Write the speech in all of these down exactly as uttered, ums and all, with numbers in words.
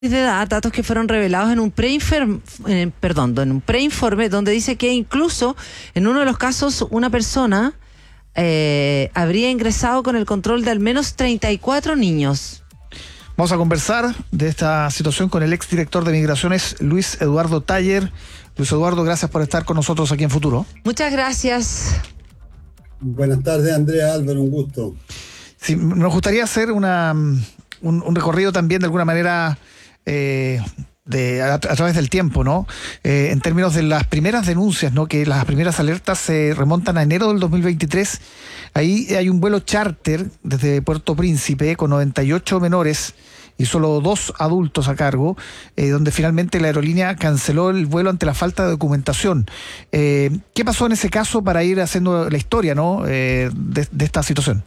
de edad, datos que fueron revelados en un preinforme, eh, perdón, en un preinforme donde dice que incluso en uno de los casos una persona eh, habría ingresado con el control de al menos treinta y cuatro niños. Vamos a conversar de esta situación con el exdirector de Migraciones, Luis Eduardo Taller. Luis Eduardo, gracias por estar con nosotros aquí en Futuro. Muchas gracias. Buenas tardes, Andrea, Álvaro, un gusto. Sí, nos gustaría hacer una, un, un recorrido también de alguna manera eh, de, a, a través del tiempo, ¿no? Eh, en términos de las primeras denuncias, ¿no? Que las primeras alertas se remontan a enero del dos mil veintitrés. Ahí hay un vuelo charter desde Puerto Príncipe con noventa y ocho menores y solo dos adultos a cargo, eh, donde finalmente la aerolínea canceló el vuelo ante la falta de documentación. Eh, ¿Qué pasó en ese caso para ir haciendo la historia, ¿no? eh, de, de esta situación?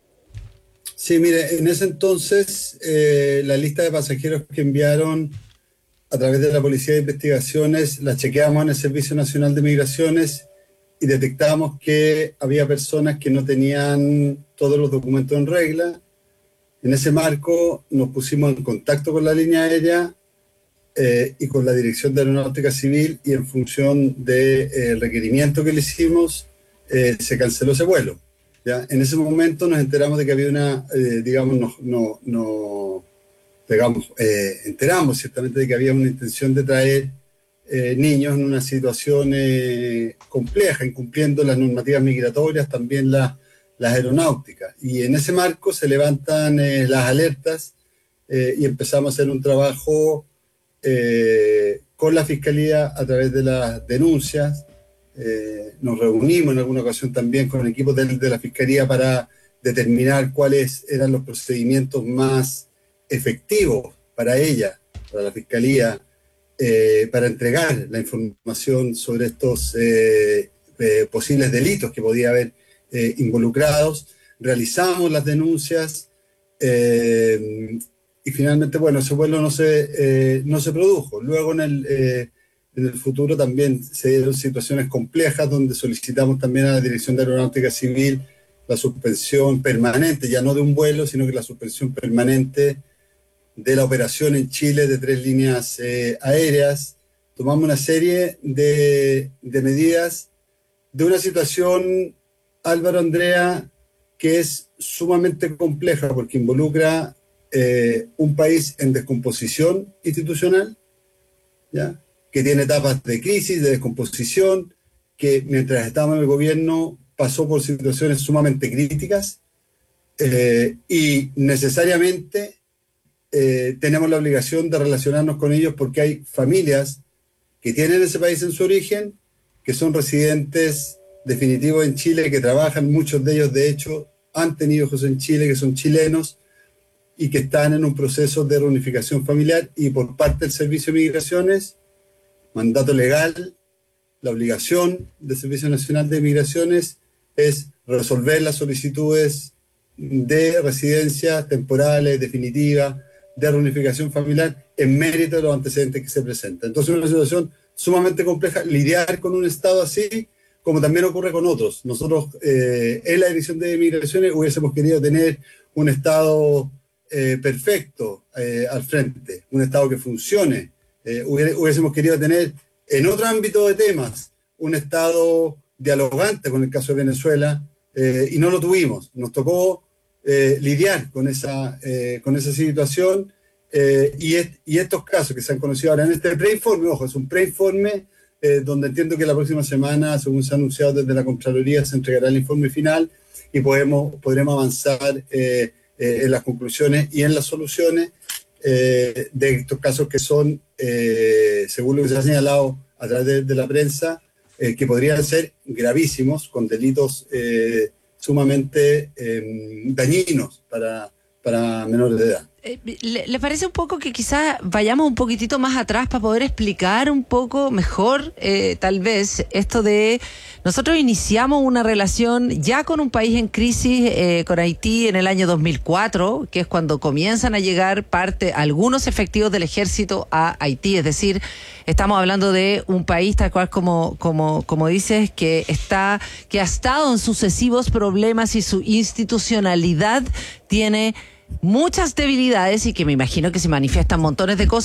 Sí, mire, en ese entonces eh, la lista de pasajeros que enviaron a través de la Policía de Investigaciones la chequeamos en el Servicio Nacional de Migraciones y detectamos que había personas que no tenían todos los documentos en regla. En ese marco nos pusimos en contacto con la línea aérea eh, y con la Dirección de Aeronáutica Civil y en función del de, eh, requerimiento que le hicimos eh, se canceló ese vuelo. ¿Ya? En ese momento nos enteramos de que había una, eh, digamos, no, no, no digamos, eh, enteramos ciertamente de que había una intención de traer eh, niños en una situación eh, compleja, incumpliendo las normativas migratorias, también las las aeronáuticas. Y en ese marco se levantan eh, las alertas eh, y empezamos a hacer un trabajo eh, con la Fiscalía a través de las denuncias. Eh, nos reunimos en alguna ocasión también con equipos de, de la Fiscalía para determinar cuáles eran los procedimientos más efectivos para ella, para la Fiscalía, eh, para entregar la información sobre estos eh, eh, posibles delitos que podía haber Eh, involucrados. Realizamos las denuncias eh, y finalmente, bueno, ese vuelo no se, eh, no se produjo. Luego en el, eh, en el futuro también se dieron situaciones complejas donde solicitamos también a la Dirección de Aeronáutica Civil la suspensión permanente, ya no de un vuelo, sino que la suspensión permanente de la operación en Chile de tres líneas eh, aéreas. Tomamos una serie de, de medidas de una situación, Álvaro, Andrea, que es sumamente compleja porque involucra eh, un país en descomposición institucional, ¿ya? Que tiene etapas de crisis, de descomposición, que mientras estaba en el gobierno pasó por situaciones sumamente críticas eh, y necesariamente eh, tenemos la obligación de relacionarnos con ellos porque hay familias que tienen ese país en su origen, que son residentes definitivos en Chile, que trabajan, muchos de ellos de hecho han tenido hijos en Chile, que son chilenos y que están en un proceso de reunificación familiar, y por parte del Servicio de Migraciones, mandato legal, la obligación del Servicio Nacional de Migraciones es resolver las solicitudes de residencias temporales, definitivas, de reunificación familiar en mérito de los antecedentes que se presentan. Entonces es una situación sumamente compleja lidiar con un Estado así, como también ocurre con otros. Nosotros eh, en la Dirección de Migraciones hubiésemos querido tener un Estado eh, perfecto eh, al frente, un Estado que funcione. Eh, hubiésemos querido tener en otro ámbito de temas un Estado dialogante con el caso de Venezuela eh, y no lo tuvimos. Nos tocó eh, lidiar con esa, eh, con esa situación eh, y, est y estos casos que se han conocido ahora en este preinforme, ojo, es un preinforme, Eh, donde entiendo que la próxima semana, según se ha anunciado desde la Contraloría, se entregará el informe final y podemos, podremos avanzar eh, eh, en las conclusiones y en las soluciones eh, de estos casos que son, eh, según lo que se ha señalado a través de, de la prensa, eh, que podrían ser gravísimos, con delitos eh, sumamente eh, dañinos para, para menores de edad. ¿Le, ¿Le parece un poco que quizás vayamos un poquitito más atrás para poder explicar un poco mejor, eh, tal vez, esto de nosotros iniciamos una relación ya con un país en crisis, eh, con Haití en el año dos mil cuatro, que es cuando comienzan a llegar parte, algunos efectivos del ejército a Haití, es decir, estamos hablando de un país tal cual como, como, como dices, que está, que ha estado en sucesivos problemas y su institucionalidad tiene muchas debilidades y que me imagino que se manifiestan montones de cosas.